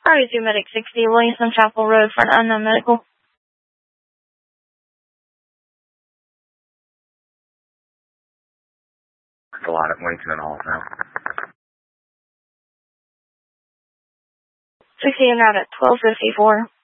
RE2 Medic 60, Williamson Chapel Road for an unknown medical. That's a lot at Williamson and Halls now. 60 and out at 1254.